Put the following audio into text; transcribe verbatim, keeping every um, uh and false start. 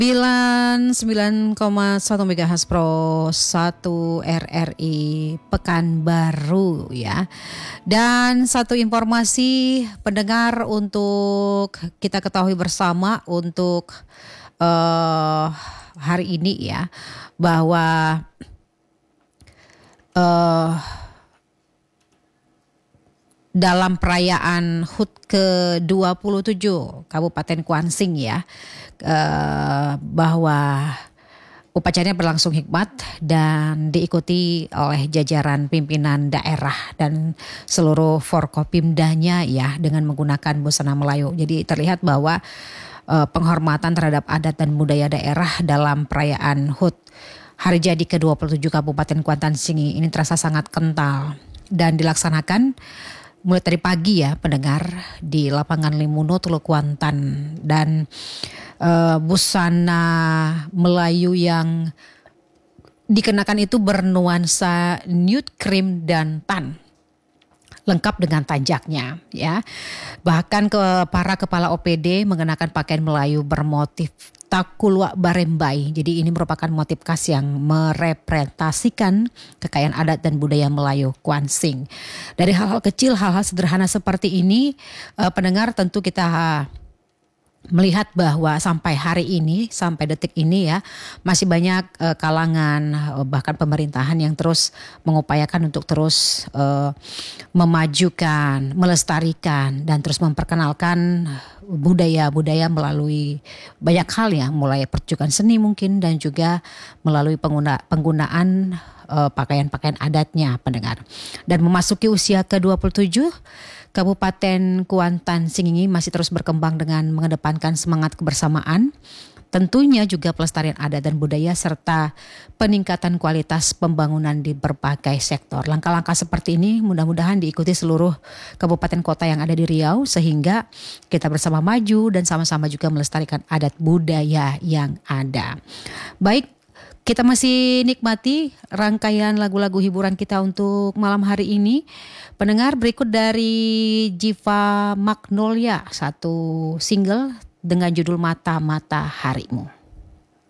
sembilan koma satu megahertz Pro satu R R I Pekanbaru ya. Dan satu informasi pendengar untuk kita ketahui bersama untuk uh, hari ini ya, bahwa uh, dalam perayaan H U T ke dua puluh tujuh Kabupaten Kuansing ya, eh, bahwa upacaranya berlangsung hikmat dan diikuti oleh jajaran pimpinan daerah dan seluruh Forkopimdanya ya dengan menggunakan busana Melayu. Jadi terlihat bahwa eh, penghormatan terhadap adat dan budaya daerah dalam perayaan H U T hari jadi ke dua puluh tujuh Kabupaten Kuansing ini terasa sangat kental dan dilaksanakan mulai tadi pagi ya pendengar di lapangan Limuno Teluk Kuantan, dan uh, busana Melayu yang dikenakan itu bernuansa nude, cream dan tan, lengkap dengan tanjaknya ya. Bahkan ke para kepala O P D mengenakan pakaian Melayu bermotif Takulwa Barembai. Jadi ini merupakan motif khas yang merepresentasikan kekayaan adat dan budaya Melayu Kuansing. Dari hal-hal kecil, hal-hal sederhana seperti ini, uh, pendengar tentu kita melihat bahwa sampai hari ini, sampai detik ini ya, masih banyak uh, kalangan uh, bahkan pemerintahan yang terus mengupayakan untuk terus uh, memajukan, melestarikan dan terus memperkenalkan budaya-budaya melalui banyak hal ya, mulai pertunjukan seni mungkin dan juga melalui pengguna, penggunaan uh, pakaian-pakaian adatnya pendengar. Dan memasuki usia ke dua puluh tujuh, Kabupaten Kuantan Sing masih terus berkembang dengan mengedepankan semangat kebersamaan, tentunya juga pelestarian adat dan budaya serta peningkatan kualitas pembangunan di berbagai sektor. Langkah-langkah seperti ini mudah-mudahan diikuti seluruh kabupaten kota yang ada di Riau sehingga kita bersama maju dan sama-sama juga melestarikan adat budaya yang ada. Baik, kita masih nikmati rangkaian lagu-lagu hiburan kita untuk malam hari ini. Pendengar, berikut dari Jiva Magnolia, satu single dengan judul Mata-Mata Harimu.